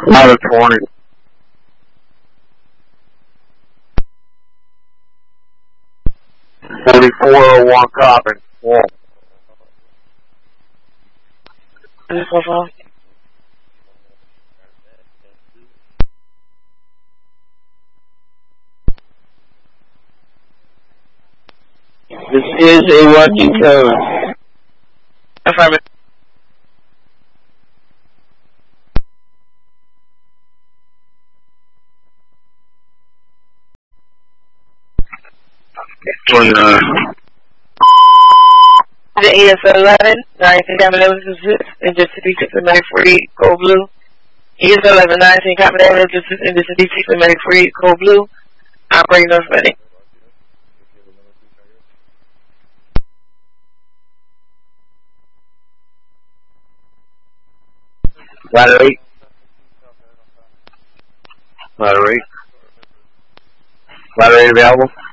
Ladder 20. $44.01 copy. Wall. This is a watching code. Affirmative. The ES11, 19 Capital Intercity 6 Cold Blue. ES11, 19 Capital Intercity 6 Cold Blue. Operating North Reading. Ladder 8. Ladder 8. Ladder 8 available.